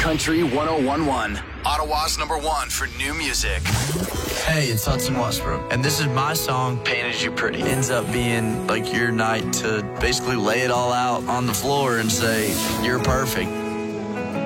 Country 101.1. Ottawa's #1 for new music. Hey, it's Hudson Westbrook, and this is my song, Painted You Pretty. Ends up being like your night to basically lay it all out on the floor and say, you're perfect.